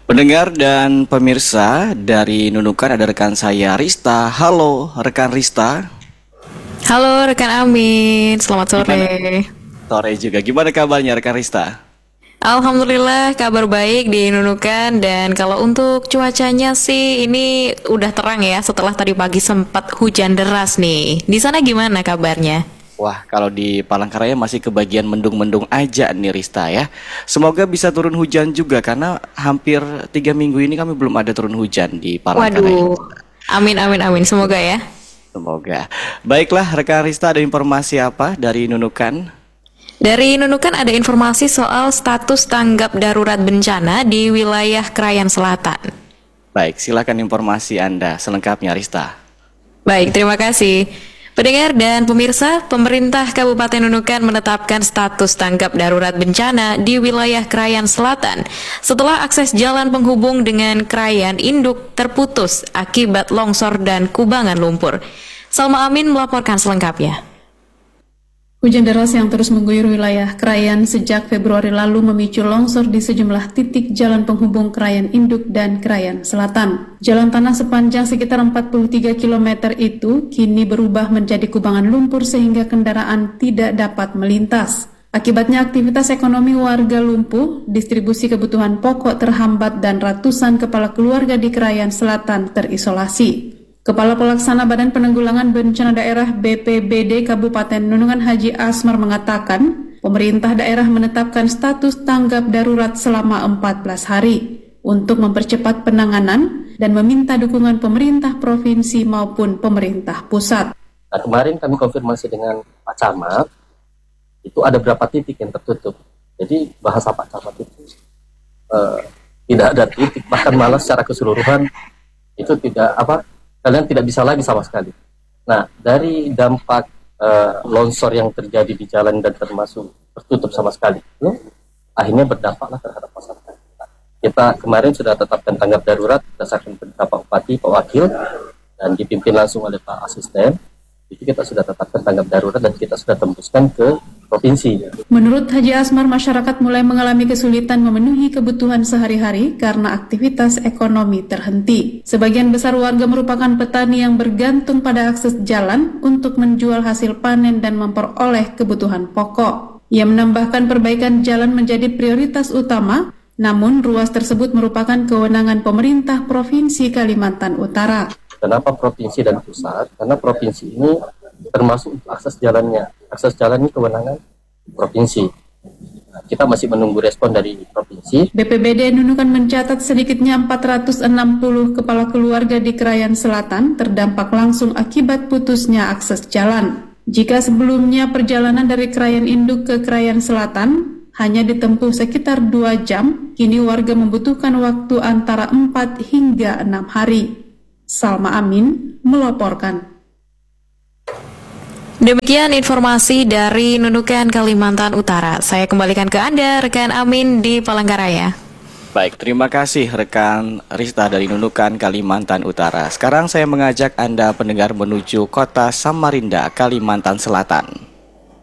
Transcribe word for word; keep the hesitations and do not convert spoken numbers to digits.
Pendengar dan pemirsa dari Nunukan ada rekan saya Rista. Halo rekan Rista. Halo rekan Amin, selamat sore. Gimana? Sore juga. Gimana kabarnya rekan Rista? Alhamdulillah kabar baik di Nunukan. Dan kalau untuk cuacanya sih ini udah terang ya, setelah tadi pagi sempat hujan deras nih. Di sana gimana kabarnya? Wah, kalau di Palangkaraya masih kebagian mendung-mendung aja nih Rista ya. Semoga bisa turun hujan juga karena hampir tiga minggu ini kami belum ada turun hujan di Palangkaraya. Waduh, amin amin amin, semoga ya. Semoga. Baiklah rekan Rista, ada informasi apa dari Nunukan? Dari Nunukan ada informasi soal status tanggap darurat bencana di wilayah Krayan Selatan. Baik, silakan informasi Anda selengkapnya Rista. Baik, terima kasih. Pendengar dan pemirsa, pemerintah Kabupaten Nunukan menetapkan status tanggap darurat bencana di wilayah Krayan Selatan setelah akses jalan penghubung dengan Krayan Induk terputus akibat longsor dan kubangan lumpur. Salma Amin melaporkan selengkapnya. Hujan deras yang terus mengguyur wilayah Krayan sejak Februari lalu memicu longsor di sejumlah titik jalan penghubung Krayan Induk dan Krayan Selatan. Jalan tanah sepanjang sekitar empat puluh tiga kilometer itu kini berubah menjadi kubangan lumpur sehingga kendaraan tidak dapat melintas. Akibatnya aktivitas ekonomi warga lumpuh, distribusi kebutuhan pokok terhambat dan ratusan kepala keluarga di Krayan Selatan terisolasi. Kepala Pelaksana Badan Penanggulangan Bencana Daerah B P B D Kabupaten Nunukan Haji Asmar mengatakan, pemerintah daerah menetapkan status tanggap darurat selama empat belas hari untuk mempercepat penanganan dan meminta dukungan pemerintah provinsi maupun pemerintah pusat. Nah, kemarin kami konfirmasi dengan Pak Camat, itu ada berapa titik yang tertutup. Jadi bahasa Pak Camat itu eh, tidak ada titik, bahkan malah secara keseluruhan itu tidak apa. Kalian tidak bisa lagi sama sekali. Nah, dari dampak uh, longsor yang terjadi di jalan dan termasuk tertutup sama sekali, itu akhirnya berdampaklah terhadap masyarakat. Kita kemarin sudah tetapkan tanggap darurat berdasarkan perintah Pak Bupati, Pak Wakil, dan dipimpin langsung oleh Pak Asisten. Itu kita sudah tetapkan tanggap darurat dan kita sudah tembuskan ke provinsi. Menurut Haji Asmar, masyarakat mulai mengalami kesulitan memenuhi kebutuhan sehari-hari karena aktivitas ekonomi terhenti. Sebagian besar warga merupakan petani yang bergantung pada akses jalan untuk menjual hasil panen dan memperoleh kebutuhan pokok. Ia menambahkan perbaikan jalan menjadi prioritas utama, namun ruas tersebut merupakan kewenangan pemerintah Provinsi Kalimantan Utara. Kenapa provinsi dan pusat? Karena provinsi ini termasuk akses jalannya. Akses jalan ini kewenangan provinsi. Kita masih menunggu respon dari provinsi. B P B D Nunukan mencatat sedikitnya empat ratus enam puluh kepala keluarga di Krayan Selatan terdampak langsung akibat putusnya akses jalan. Jika sebelumnya perjalanan dari Krayan Induk ke Krayan Selatan hanya ditempuh sekitar dua jam, kini warga membutuhkan waktu antara empat hingga enam hari. Salma Amin melaporkan. Demikian informasi dari Nunukan Kalimantan Utara. Saya kembalikan ke Anda, rekan Amin di Palangkaraya. Baik, terima kasih rekan Rista dari Nunukan Kalimantan Utara. Sekarang saya mengajak Anda pendengar menuju kota Samarinda, Kalimantan Selatan.